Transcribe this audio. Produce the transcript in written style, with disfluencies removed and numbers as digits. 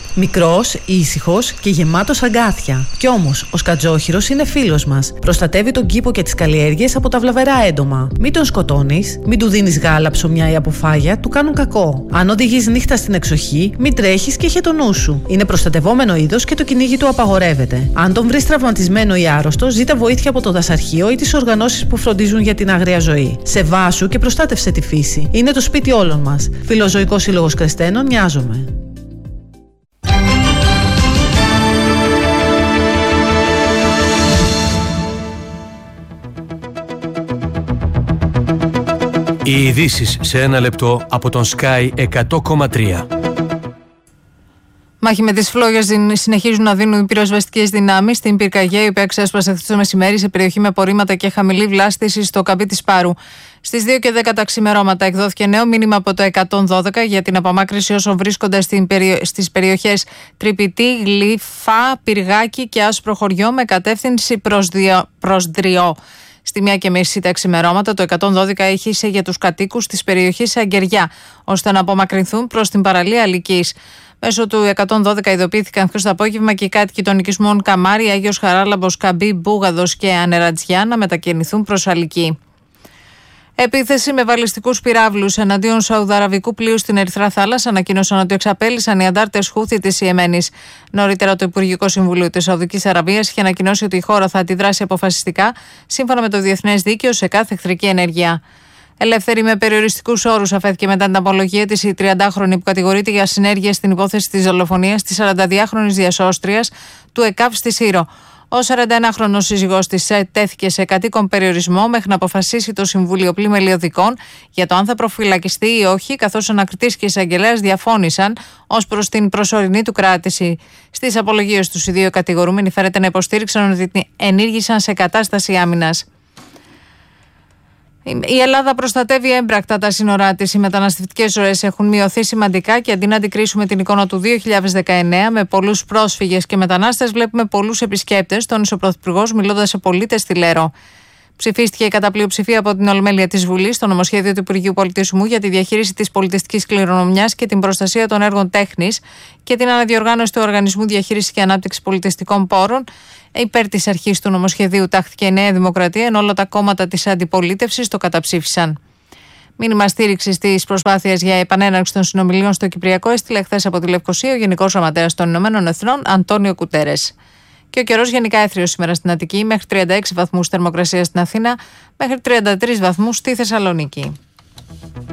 Μικρός, ήσυχος και γεμάτος αγκάθια. Κι όμως, ο σκατζόχυρος είναι φίλος μας. Προστατεύει τον κήπο και τις καλλιέργειες από τα βλαβερά έντομα. Μην τον σκοτώνεις, μην του δίνεις γάλα, ψωμιά ή αποφάγια, του κάνουν κακό. Αν οδηγείς νύχτα στην εξοχή, μην τρέχεις και είχε το νου σου. Είναι προστατευόμενο είδος και το κυνήγι του απαγορεύεται. Αν τον βρεις τραυματισμένο ή άρρωστο, ζήτα βοήθεια από το δασαρχείο ή τις οργανώσεις που φροντίζουν για την άγρια ζωή. Σεβάσου και προστάτευσε τη φύση. Είναι το σπίτι όλων μας. Φιλοζωικός Σύλλογος Κρεστένων, Μοιάζομαι. Οι ειδήσεις σε ένα λεπτό από τον Sky 100,3. Μάχη με τις φλόγες συνεχίζουν να δίνουν πυροσβεστικές δυνάμεις στην πυρκαγιά, η οποία ξέσπασε χθες το μεσημέρι σε περιοχή με απορρίμματα και χαμηλή βλάστηση στο Καμπί της Πάρου. Στις 2:10 τα ξημερώματα εκδόθηκε νέο μήνυμα από το 112 για την απομάκρυνση όσων βρίσκονται στις περιοχές Τρυπητή, Γλύφα, Πυργάκι και Άσπρο Χωριό με κατεύθυνση προς Δριό. Στη 1:30 τα ξημερώματα το 112 ήχησε για τους κατοίκους της περιοχής Αγκεριά, ώστε να απομακρυνθούν προς την παραλία Αλικής. Μέσω του 112 ειδοποιήθηκαν χθες το απόγευμα και οι κάτοικοι των οικισμών Καμάρι, Άγιος Χαράλαμπος, Καμπή, Μπούγαδος και Ανερατζιά να μετακινηθούν προς Αλική. Επίθεση με βαλιστικούς πυράβλους εναντίον σαουδαραβικού πλοίου στην Ερυθρά Θάλασσα ανακοίνωσαν ότι εξαπέλυσαν οι αντάρτες Χούθη της Ιεμένης. Νωρίτερα, το Υπουργικό Συμβουλίο της Σαουδικής Αραβίας είχε ανακοινώσει ότι η χώρα θα αντιδράσει αποφασιστικά, σύμφωνα με το διεθνές δίκαιο, σε κάθε εχθρική ενέργεια. Ελεύθερη με περιοριστικούς όρους αφέθηκε μετά την απολογία της η 30χρονη που κατηγορείται για συνέργεια στην υπόθεση της δολοφονίας της 42χρονης διασώστριας του ΕΚΑΒ στη Σύρο. Ο 41χρονος σύζυγός της τέθηκε σε κατοίκον περιορισμό μέχρι να αποφασίσει το Συμβούλιο Πλημελιωδικών για το αν θα προφυλακιστεί ή όχι, καθώς ο ανακριτής και η εισαγγελέας διαφώνησαν ως προς την προσωρινή του κράτηση. Στις απολογίες τους οι δύο κατηγορούμενοι φέρεται να υποστήριξαν ότι ενήργησαν σε κατάσταση άμυνας. Η Ελλάδα προστατεύει έμπρακτα τα σύνορά της. Οι μεταναστευτικές ροές έχουν μειωθεί σημαντικά και αντί να αντικρίσουμε την εικόνα του 2019 με πολλούς πρόσφυγες και μετανάστες, βλέπουμε πολλούς επισκέπτες, τόνισε ο Πρωθυπουργός μιλώντας σε πολίτες στη Λέρο. Ψηφίστηκε κατά πλειοψηφία από την Ολομέλεια της Βουλής το νομοσχέδιο του Υπουργείου Πολιτισμού για τη διαχείριση της πολιτιστικής κληρονομιάς και την προστασία των έργων τέχνης και την αναδιοργάνωση του Οργανισμού Διαχείρισης και Ανάπτυξης Πολιτιστικών Πόρων. Υπέρ της αρχής του νομοσχεδίου τάχθηκε η Νέα Δημοκρατία, ενώ όλα τα κόμματα της αντιπολίτευσης το καταψήφισαν. Μήνυμα στήριξης της προσπάθειας για επανέναρξη των συνομιλίων στο Κυπριακό έστειλε χθες από τη Λευκοσία ο Γενικός Γραμματέας των Ηνωμένων Εθνών, Αντώνιο Κουτέρες. Και ο καιρός γενικά έθριος σήμερα στην Αττική, μέχρι 36 βαθμούς θερμοκρασία στην Αθήνα, μέχρι 33 βαθμούς στη Θεσσαλονίκη.